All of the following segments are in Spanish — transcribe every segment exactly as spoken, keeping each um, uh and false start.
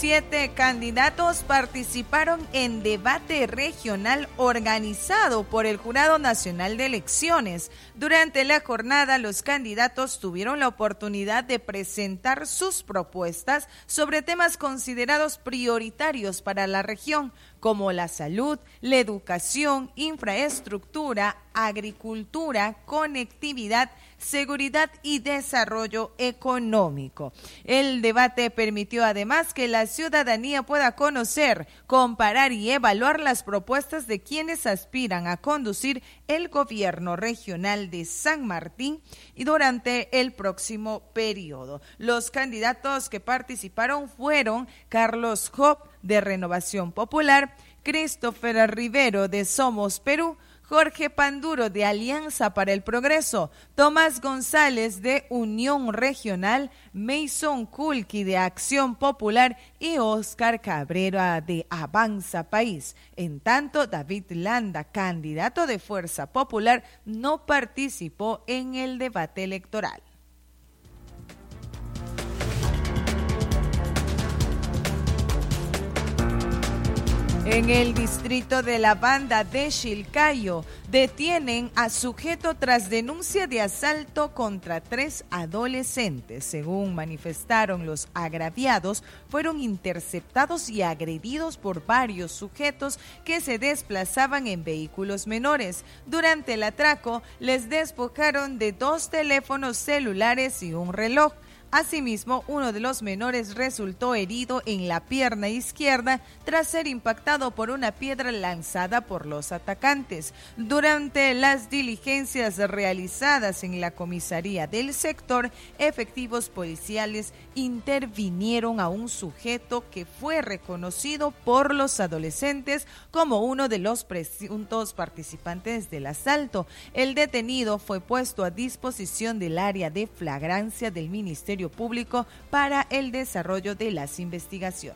Siete candidatos participaron en debate regional organizado por el Jurado Nacional de Elecciones. Durante la jornada, los candidatos tuvieron la oportunidad de presentar sus propuestas sobre temas considerados prioritarios para la región, como la salud, la educación, infraestructura, agricultura, conectividad, seguridad y desarrollo económico. El debate permitió además que la ciudadanía pueda conocer, comparar y evaluar las propuestas de quienes aspiran a conducir el gobierno regional de San Martín y durante el próximo periodo. Los candidatos que participaron fueron Carlos Job, de Renovación Popular, Christopher Rivero, de Somos Perú, Jorge Panduro, de Alianza para el Progreso, Tomás González, de Unión Regional, Mason Kulki, de Acción Popular y Oscar Cabrera, de Avanza País. En tanto, David Landa, candidato de Fuerza Popular, no participó en el debate electoral. En el distrito de La Banda de Chilcayo, detienen a sujeto tras denuncia de asalto contra tres adolescentes. Según manifestaron los agraviados, fueron interceptados y agredidos por varios sujetos que se desplazaban en vehículos menores. Durante el atraco, les despojaron de dos teléfonos celulares y un reloj. Asimismo, uno de los menores resultó herido en la pierna izquierda tras ser impactado por una piedra lanzada por los atacantes. Durante las diligencias realizadas en la comisaría del sector, efectivos policiales intervinieron a un sujeto que fue reconocido por los adolescentes como uno de los presuntos participantes del asalto. El detenido fue puesto a disposición del área de flagrancia del Ministerio Público para el desarrollo de las investigaciones.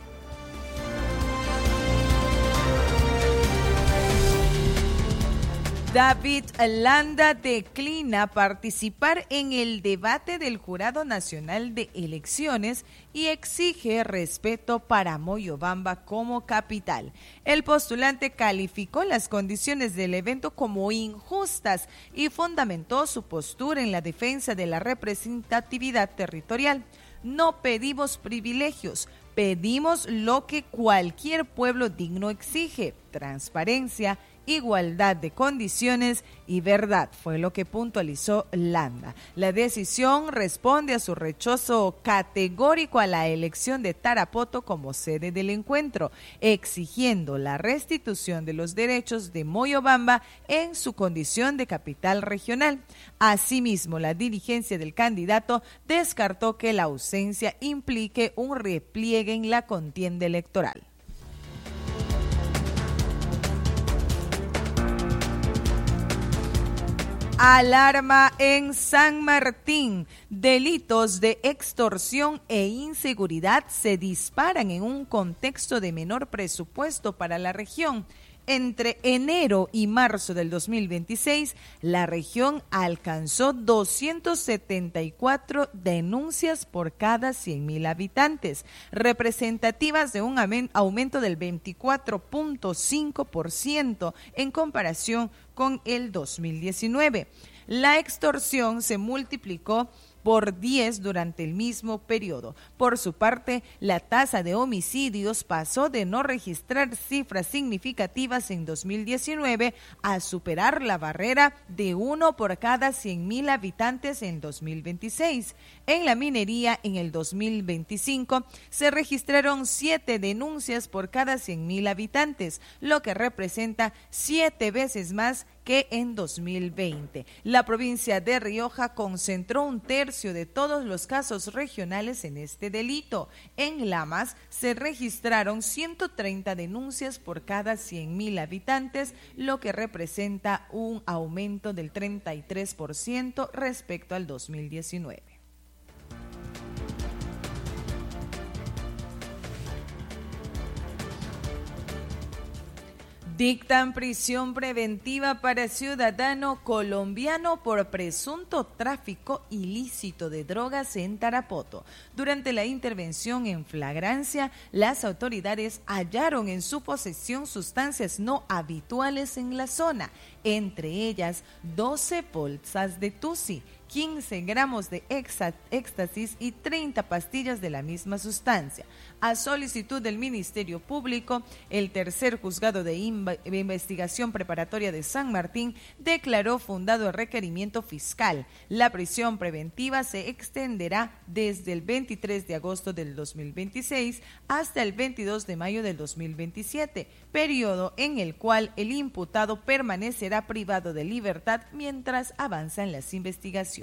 David Landa declina participar en el debate del Jurado Nacional de Elecciones y exige respeto para Moyobamba como capital. El postulante calificó las condiciones del evento como injustas y fundamentó su postura en la defensa de la representatividad territorial. No pedimos privilegios, pedimos lo que cualquier pueblo digno exige: transparencia, igualdad de condiciones y verdad, fue lo que puntualizó Landa. La decisión responde a su rechazo categórico a la elección de Tarapoto como sede del encuentro, exigiendo la restitución de los derechos de Moyobamba en su condición de capital regional. Asimismo, la dirigencia del candidato descartó que la ausencia implique un repliegue en la contienda electoral. Alarma en San Martín. Delitos de extorsión e inseguridad se disparan en un contexto de menor presupuesto para la región. Entre enero y marzo del dos mil veintiséis, la región alcanzó doscientas setenta y cuatro denuncias por cada cien mil habitantes, representativas de un aumento del veinticuatro punto cinco por ciento en comparación con el dos mil diecinueve. La extorsión se multiplicó por diez durante el mismo periodo. Por su parte, la tasa de homicidios pasó de no registrar cifras significativas en dos mil diecinueve a superar la barrera de uno por cada cien mil habitantes en dos mil veintiséis. En la minería, en el dos mil veinticinco, se registraron siete denuncias por cada cien mil habitantes, lo que representa siete veces más que en dos mil veinte. La provincia de Rioja concentró un tercio de todos los casos regionales en este delito. En Lamas se registraron ciento treinta denuncias por cada cien mil habitantes, lo que representa un aumento del treinta y tres por ciento respecto al dos mil diecinueve. Dictan prisión preventiva para ciudadano colombiano por presunto tráfico ilícito de drogas en Tarapoto. Durante la intervención en flagrancia, las autoridades hallaron en su posesión sustancias no habituales en la zona, entre ellas doce bolsas de tusi, quince gramos de éxtasis y treinta pastillas de la misma sustancia. A solicitud del Ministerio Público, el tercer juzgado de investigación preparatoria de San Martín declaró fundado el requerimiento fiscal. La prisión preventiva se extenderá desde el veintitrés de agosto del dos mil veintiséis hasta el veintidós de mayo del dos mil veintisiete, periodo en el cual el imputado permanecerá privado de libertad mientras avanzan las investigaciones.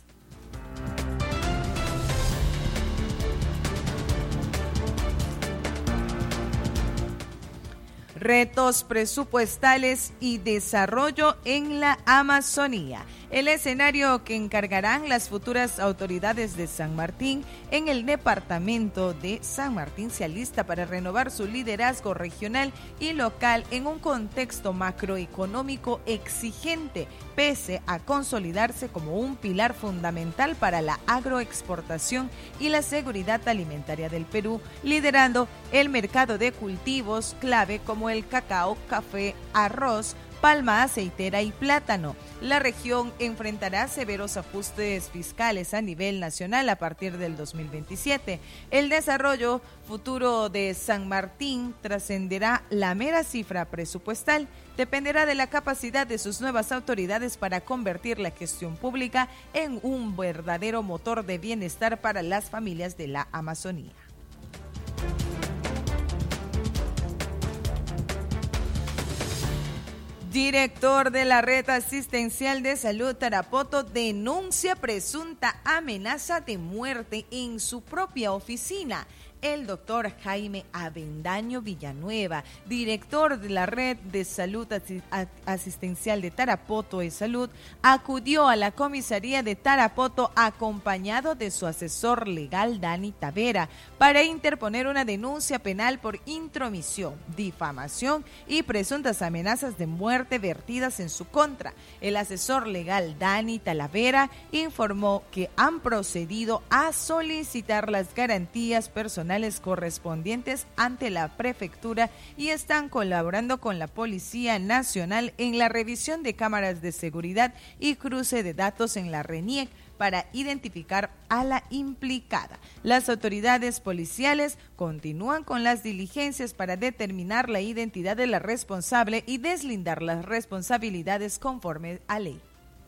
Retos presupuestales y desarrollo en la Amazonía. El escenario que encargarán las futuras autoridades de San Martín en el departamento de San Martín se alista para renovar su liderazgo regional y local en un contexto macroeconómico exigente, pese a consolidarse como un pilar fundamental para la agroexportación y la seguridad alimentaria del Perú, liderando el mercado de cultivos clave como el cacao, café, arroz, palma aceitera y plátano. La región enfrentará severos ajustes fiscales a nivel nacional a partir del dos mil veintisiete. El desarrollo futuro de San Martín trascenderá la mera cifra presupuestal, dependerá de la capacidad de sus nuevas autoridades para convertir la gestión pública en un verdadero motor de bienestar para las familias de la Amazonía. Director de la Red Asistencial de Salud Tarapoto denuncia presunta amenaza de muerte en su propia oficina. El doctor Jaime Avendaño Villanueva, director de la Red de Salud Asistencial de Tarapoto de Salud, acudió a la comisaría de Tarapoto acompañado de su asesor legal Dani Tavera para interponer una denuncia penal por intromisión, difamación y presuntas amenazas de muerte vertidas en su contra. El asesor legal Dani Talavera informó que han procedido a solicitar las garantías personales correspondientes ante la prefectura y están colaborando con la Policía Nacional en la revisión de cámaras de seguridad y cruce de datos en la RENIEC para identificar a la implicada. Las autoridades policiales continúan con las diligencias para determinar la identidad de la responsable y deslindar las responsabilidades conforme a ley.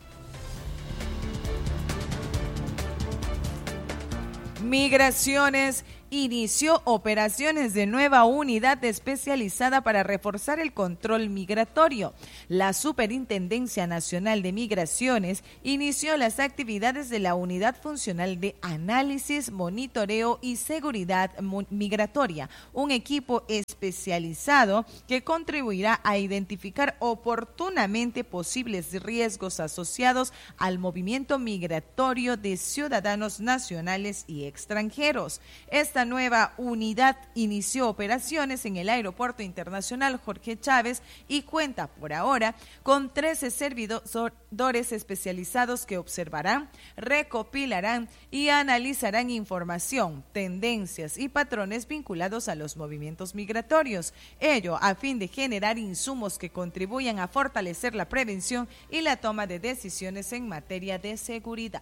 Migraciones inició operaciones de nueva unidad especializada para reforzar el control migratorio. La Superintendencia Nacional de Migraciones inició las actividades de la Unidad Funcional de Análisis, Monitoreo y Seguridad Migratoria, un equipo especializado que contribuirá a identificar oportunamente posibles riesgos asociados al movimiento migratorio de ciudadanos nacionales y extranjeros. Esta nueva unidad inició operaciones en el Aeropuerto Internacional Jorge Chávez y cuenta por ahora con trece servidores especializados que observarán, recopilarán y analizarán información, tendencias y patrones vinculados a los movimientos migratorios. Ello a fin de generar insumos que contribuyan a fortalecer la prevención y la toma de decisiones en materia de seguridad.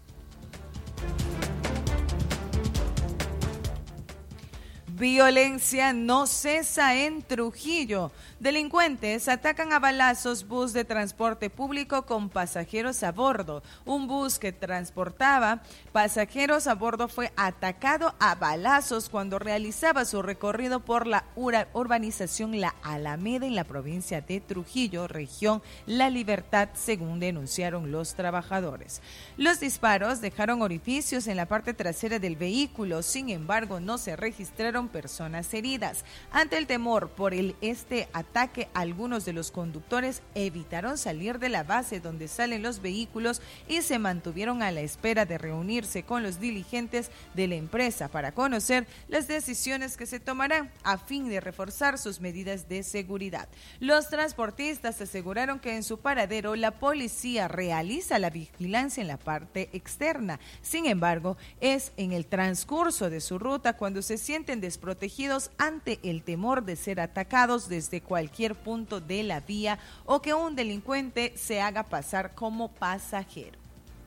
Violencia no cesa en Trujillo. Delincuentes atacan a balazos bus de transporte público con pasajeros a bordo. Un bus que transportaba pasajeros a bordo fue atacado a balazos cuando realizaba su recorrido por la urbanización La Alameda en la provincia de Trujillo, región La Libertad, según denunciaron los trabajadores. Los disparos dejaron orificios en la parte trasera del vehículo, sin embargo, no se registraron resultaron personas heridas. Ante el temor por el, este ataque, algunos de los conductores evitaron salir de la base donde salen los vehículos y se mantuvieron a la espera de reunirse con los dirigentes de la empresa para conocer las decisiones que se tomarán a fin de reforzar sus medidas de seguridad. Los transportistas aseguraron que en su paradero la policía realiza la vigilancia en la parte externa. Sin embargo, es en el transcurso de su ruta cuando se sienten desprotegidos ante el temor de ser atacados desde cualquier punto de la vía o que un delincuente se haga pasar como pasajero.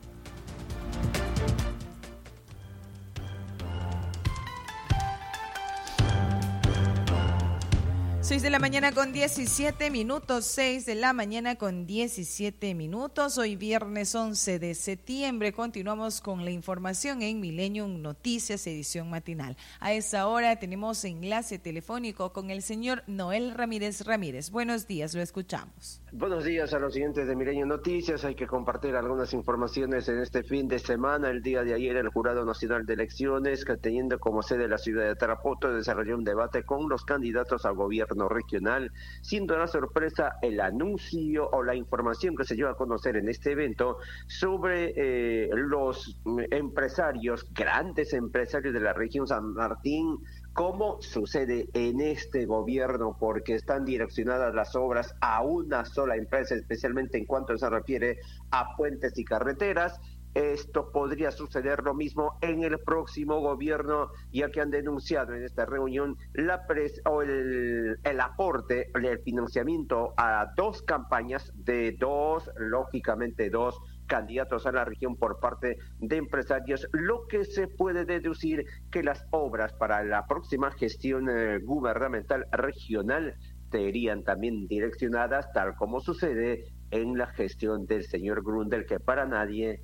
seis de la mañana con diecisiete minutos, seis de la mañana con diecisiete minutos, hoy viernes once de septiembre, continuamos con la información en Millennium Noticias, edición matinal. A esa hora tenemos enlace telefónico con el señor Noel Ramírez Ramírez. Buenos días, lo escuchamos. Buenos días a los siguientes de Millennium Noticias. Hay que compartir algunas informaciones en este fin de semana. El día de ayer el Jurado Nacional de Elecciones, que teniendo como sede la ciudad de Tarapoto, desarrolló un debate con los candidatos al gobierno regional, siendo la sorpresa el anuncio o la información que se dio a conocer en este evento sobre eh, los empresarios, grandes empresarios de la región San Martín, como sucede en este gobierno, porque están direccionadas las obras a una sola empresa, especialmente en cuanto se refiere a puentes y carreteras. Esto podría suceder lo mismo en el próximo gobierno, ya que han denunciado en esta reunión la pres o el, el aporte, el financiamiento a dos campañas de dos, lógicamente dos, candidatos a la región por parte de empresarios, lo que se puede deducir que las obras para la próxima gestión eh, gubernamental regional serían también direccionadas, tal como sucede en la gestión del señor Grundel, que para nadie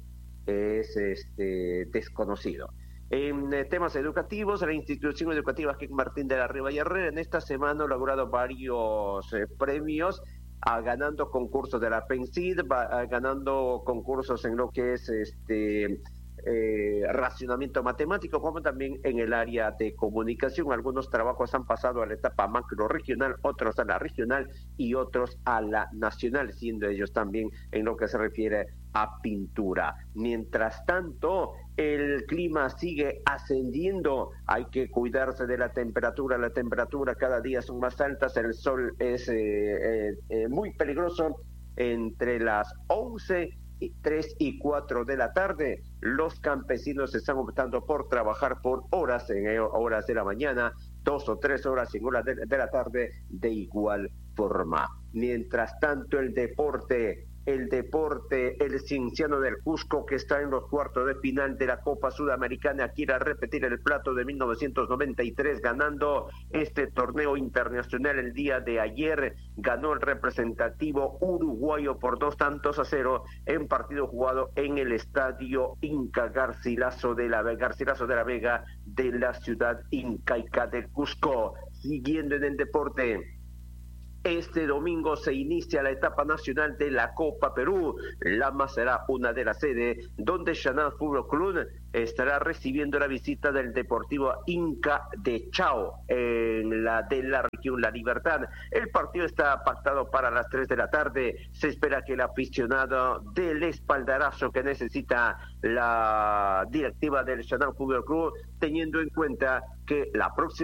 es este desconocido. En eh, temas educativos, la institución educativa King Martín de la Riva y Herrera en esta semana ha logrado varios eh, premios, a, ganando concursos de la PENSID, va, a, ganando concursos en lo que es este eh, racionamiento matemático, como también en el área de comunicación. Algunos trabajos han pasado a la etapa macro regional, otros a la regional y otros a la nacional, siendo ellos también en lo que se refiere a pintura. Mientras tanto, el clima sigue ascendiendo, hay que cuidarse de la temperatura, la temperatura cada día son más altas, el sol es eh, eh, eh, muy peligroso entre las once y tres y cuatro de la tarde. Los campesinos están optando por trabajar por horas, en horas de la mañana, dos o tres horas en horas de, de la tarde, de igual forma. Mientras tanto, el deporte El deporte, el Cienciano del Cusco, que está en los cuartos de final de la Copa Sudamericana, quiere repetir el plato de mil novecientos noventa y tres, ganando este torneo internacional el día de ayer. Ganó el representativo uruguayo por dos tantos a cero en partido jugado en el estadio Inca Garcilaso de la Vega, Garcilaso de la Vega de la ciudad incaica del Cusco. Siguiendo en el deporte, este domingo se inicia la etapa nacional de la Copa Perú. Lama será una de las sedes donde Chanal Fútbol Club estará recibiendo la visita del Deportivo Inca de Chao en la de la región La Libertad. El partido está pactado para las tres de la tarde. Se espera que el aficionado del espaldarazo que necesita la directiva del Chanal Fútbol Club, teniendo en cuenta que la próxima